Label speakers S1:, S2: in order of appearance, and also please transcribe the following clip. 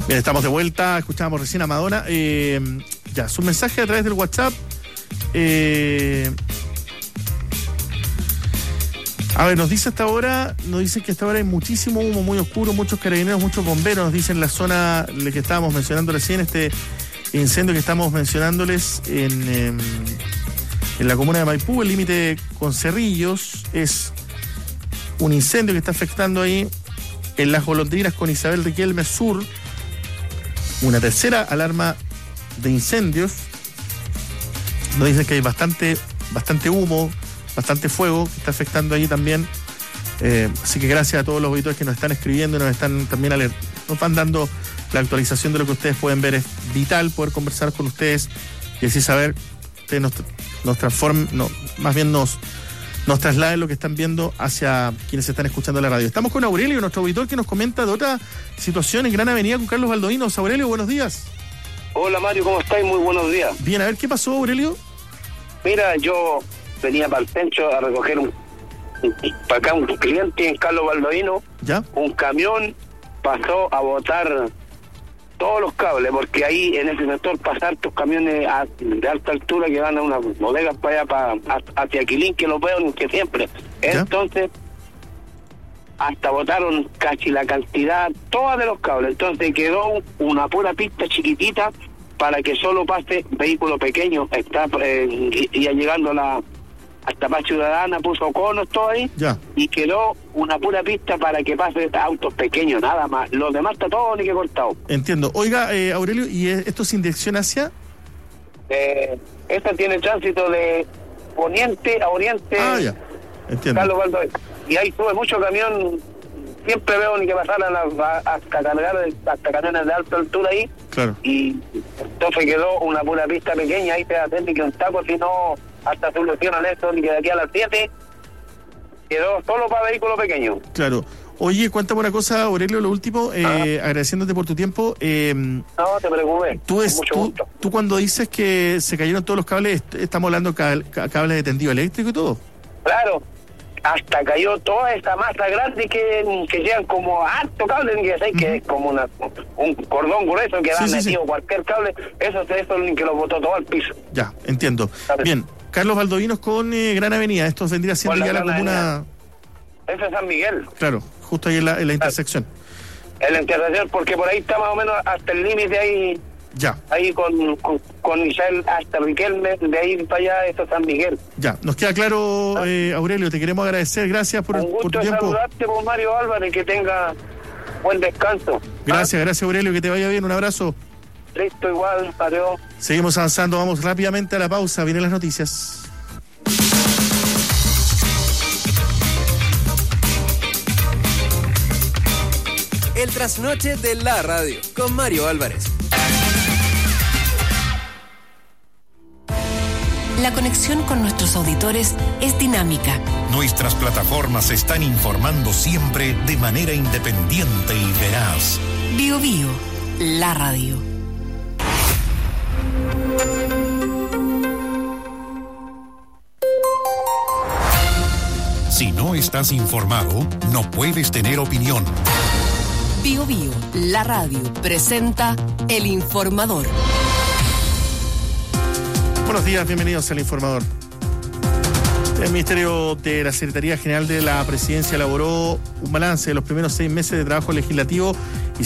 S1: Bien, estamos de vuelta, escuchábamos recién a Madonna. Ya, su mensaje a través del WhatsApp. A ver, nos dicen que hasta ahora hay muchísimo humo, muy oscuro, muchos carabineros, muchos bomberos, nos dicen la zona que estábamos mencionando recién, este incendio que estamos mencionándoles en la comuna de Maipú, el límite con Cerrillos, es un incendio que está afectando ahí en Las Golondrinas con Isabel Riquelme Sur, una tercera alarma de incendios. Nos dicen que hay bastante humo, bastante fuego que está afectando ahí también. Así que gracias a todos los auditores que nos están escribiendo y nos están también nos van dando la actualización de lo que ustedes pueden ver. Es vital poder conversar con ustedes y así saber, ustedes nos transformen, más bien nos trasladen lo que están viendo hacia quienes están escuchando la radio. Estamos con Aurelio, nuestro auditor, que nos comenta de otra situación en Gran Avenida con Carlos Baldovinos. Aurelio, buenos días.
S2: Hola Mario, ¿cómo estáis? Muy buenos días.
S1: Bien, a ver, ¿qué pasó, Aurelio?
S2: Mira, yo venía para el centro a recoger para acá un cliente en Carlos Baldovino.
S1: ¿Ya?
S2: Un camión pasó a botar todos los cables, porque ahí en ese sector pasan estos camiones de alta altura que van a unas bodegas para allá, hacia Quilín, que lo veo que siempre.
S1: ¿Ya?
S2: Entonces, hasta botaron casi la cantidad, toda de los cables. Entonces quedó una pura pista chiquitita para que solo pase vehículo pequeño. Está ya llegando hasta Paz Ciudadana, puso conos todo ahí.
S1: Ya.
S2: Y quedó una pura pista para que pase autos pequeños, nada más. Los demás está todo ni que cortado.
S1: Entiendo. Oiga, Aurelio, ¿y esto sin dirección hacia?
S2: Esta tiene tránsito de poniente a oriente.
S1: Ah, ya. Entiendo.
S2: Carlos Baldovino. Y ahí sube mucho camión. Siempre veo ni que pasaran hasta cargar hasta camiones de alta altura ahí.
S1: Claro.
S2: Y entonces quedó una pura pista pequeña, ahí te va a hacer ni que un taco, si no hasta solucionan esto, ni que de aquí a las 7 quedó solo para vehículos pequeños.
S1: Claro. Oye, cuéntame una cosa, Aurelio, lo último, agradeciéndote por tu tiempo.
S2: No te preocupes,
S1: tú cuando dices que se cayeron todos los cables, estamos hablando cables de tendido eléctrico y todo.
S2: Claro. Hasta cayó toda esa masa grande que llegan como harto cable, que es como un cordón grueso que va metido cualquier cable, eso es el que lo botó todo al piso.
S1: Ya, entiendo. ¿Sabes? Bien, Carlos Baldovinos con Gran Avenida, esto vendría siendo ya la comuna...
S2: Eso es San Miguel.
S1: Claro, justo ahí en la intersección.
S2: En la intersección, porque por ahí está más o menos hasta el límite ahí.
S1: Ya.
S2: Ahí con Isabel hasta Riquelme, de ahí para allá, esto es San Miguel.
S1: Ya, nos queda claro, Aurelio, te queremos agradecer, gracias por tu tiempo.
S2: Un gusto saludarte, por Mario Álvarez, que tenga buen descanso.
S1: Gracias Aurelio, que te vaya bien, un abrazo.
S2: Listo, igual, adiós.
S1: Seguimos avanzando, vamos rápidamente a la pausa, vienen las noticias.
S3: El trasnoche de la radio, con Mario Álvarez.
S4: La conexión con nuestros auditores es dinámica.
S5: Nuestras plataformas están informando siempre de manera independiente y veraz.
S4: Bio Bio, la radio.
S5: Si no estás informado, no puedes tener opinión.
S4: Bio Bio, la radio, presenta El Informador.
S1: Buenos días, bienvenidos al Informador. El Ministerio de la Secretaría General de la Presidencia elaboró un balance de los primeros 6 meses de trabajo legislativo